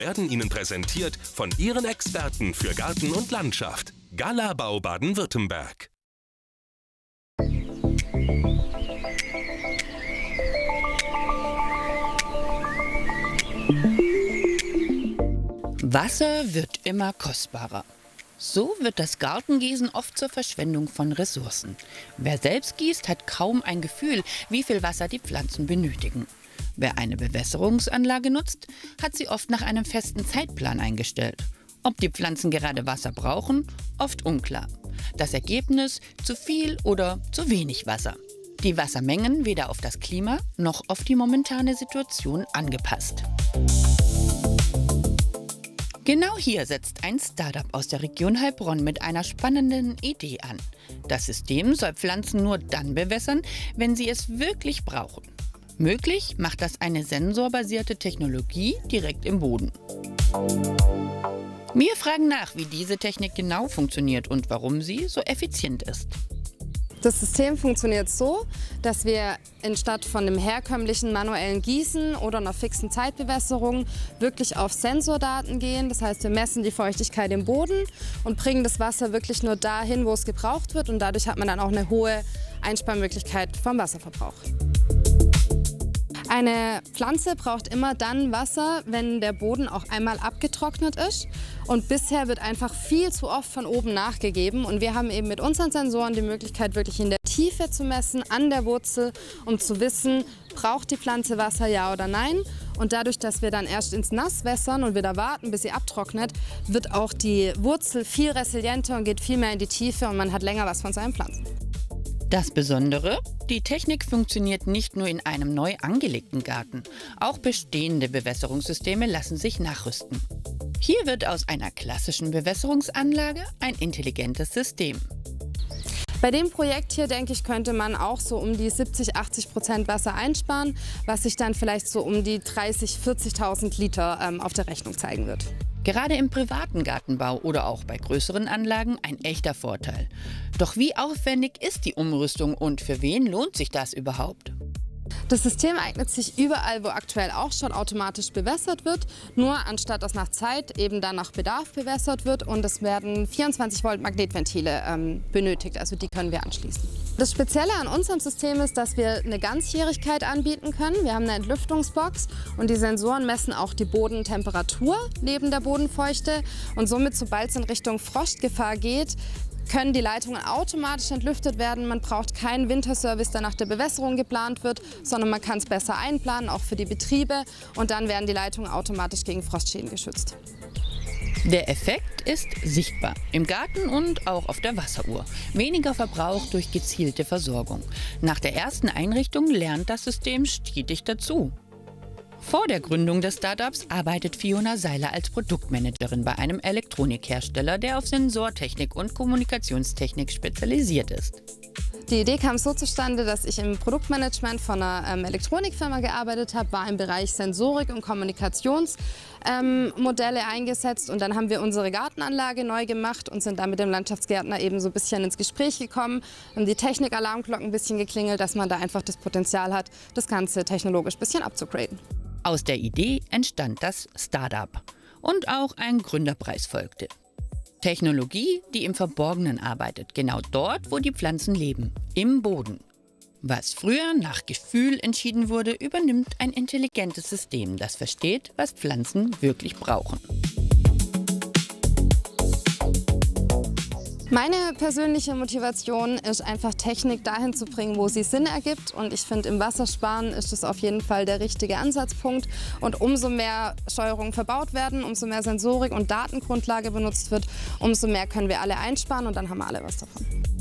werden Ihnen präsentiert von Ihren Experten für Garten und Landschaft. Galabau Baden-Württemberg. Wasser wird immer kostbarer. So wird das Gartengießen oft zur Verschwendung von Ressourcen. Wer selbst gießt, hat kaum ein Gefühl, wie viel Wasser die Pflanzen benötigen. Wer eine Bewässerungsanlage nutzt, hat sie oft nach einem festen Zeitplan eingestellt. Ob die Pflanzen gerade Wasser brauchen, oft unklar. Das Ergebnis: zu viel oder zu wenig Wasser. Die Wassermengen weder auf das Klima noch auf die momentane Situation angepasst. Genau hier setzt ein Startup aus der Region Heilbronn mit einer spannenden Idee an. Das System soll Pflanzen nur dann bewässern, wenn sie es wirklich brauchen. Möglich macht das eine sensorbasierte Technologie direkt im Boden. Wir fragen nach, wie diese Technik genau funktioniert und warum sie so effizient ist. Das System funktioniert so, dass wir anstatt von dem herkömmlichen manuellen Gießen oder einer fixen Zeitbewässerung wirklich auf Sensordaten gehen. Das heißt, wir messen die Feuchtigkeit im Boden und bringen das Wasser wirklich nur dahin, wo es gebraucht wird. Und dadurch hat man dann auch eine hohe Einsparmöglichkeit vom Wasserverbrauch. Eine Pflanze braucht immer dann Wasser, wenn der Boden auch einmal abgetrocknet ist. Und bisher wird einfach viel zu oft von oben nachgegeben. Und wir haben eben mit unseren Sensoren die Möglichkeit, wirklich in der Tiefe zu messen, an der Wurzel, um zu wissen, braucht die Pflanze Wasser, ja oder nein. Und dadurch, dass wir dann erst ins Nass wässern und wieder warten, bis sie abtrocknet, wird auch die Wurzel viel resilienter und geht viel mehr in die Tiefe und man hat länger was von seinen Pflanzen. Das Besondere: die Technik funktioniert nicht nur in einem neu angelegten Garten. Auch bestehende Bewässerungssysteme lassen sich nachrüsten. Hier wird aus einer klassischen Bewässerungsanlage ein intelligentes System. Bei dem Projekt hier, denke ich, könnte man auch so um die 70–80% Wasser einsparen, was sich dann vielleicht so um die 30.000–40.000 Liter auf der Rechnung zeigen wird. Gerade im privaten Gartenbau oder auch bei größeren Anlagen ein echter Vorteil. Doch wie aufwendig ist die Umrüstung und für wen lohnt sich das überhaupt? Das System eignet sich überall, wo aktuell auch schon automatisch bewässert wird, nur anstatt dass nach Zeit eben dann nach Bedarf bewässert wird, und es werden 24 Volt Magnetventile benötigt, also die können wir anschließen. Das Spezielle an unserem System ist, dass wir eine Ganzjährigkeit anbieten können. Wir haben eine Entlüftungsbox und die Sensoren messen auch die Bodentemperatur neben der Bodenfeuchte, und somit, sobald es in Richtung Frostgefahr geht, können die Leitungen automatisch entlüftet werden. Man braucht keinen Winterservice, der nach der Bewässerung geplant wird, sondern man kann es besser einplanen, auch für die Betriebe. Und dann werden die Leitungen automatisch gegen Frostschäden geschützt. Der Effekt ist sichtbar im Garten und auch auf der Wasseruhr. Weniger Verbrauch durch gezielte Versorgung. Nach der ersten Einrichtung lernt das System stetig dazu. Vor der Gründung des Startups arbeitet Fiona Seiler als Produktmanagerin bei einem Elektronikhersteller, der auf Sensortechnik und Kommunikationstechnik spezialisiert ist. Die Idee kam so zustande, dass ich im Produktmanagement von einer Elektronikfirma gearbeitet habe, war im Bereich Sensorik und Kommunikationsmodelle eingesetzt, und dann haben wir unsere Gartenanlage neu gemacht und sind dann mit dem Landschaftsgärtner eben so ein bisschen ins Gespräch gekommen, haben die Technik-Alarmglocken ein bisschen geklingelt, dass man da einfach das Potenzial hat, das Ganze technologisch ein bisschen abzugraden. Aus der Idee entstand das Startup und auch ein Gründerpreis folgte. Technologie, die im Verborgenen arbeitet, genau dort, wo die Pflanzen leben, im Boden. Was früher nach Gefühl entschieden wurde, übernimmt ein intelligentes System, das versteht, was Pflanzen wirklich brauchen. Meine persönliche Motivation ist einfach, Technik dahin zu bringen, wo sie Sinn ergibt. Und ich finde, im Wassersparen ist das auf jeden Fall der richtige Ansatzpunkt. Und umso mehr Steuerungen verbaut werden, umso mehr Sensorik und Datengrundlage benutzt wird, umso mehr können wir alle einsparen und dann haben wir alle was davon.